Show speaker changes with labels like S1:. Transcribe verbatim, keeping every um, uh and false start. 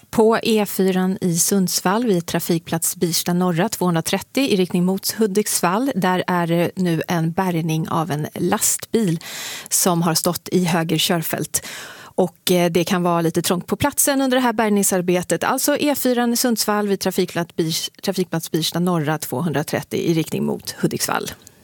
S1: På E fyra i Sundsvall vid trafikplats Birsta norra tvåhundratrettio i riktning mot Hudiksvall. Där är det nu en bärgning av en lastbil som har stått i höger körfält. Och det kan vara lite trångt på platsen under det här bärgningsarbetet. Alltså E fyra i Sundsvall vid trafikplats, trafikplats Birsta norra tvåhundratrettio i riktning mot Hudiksvall.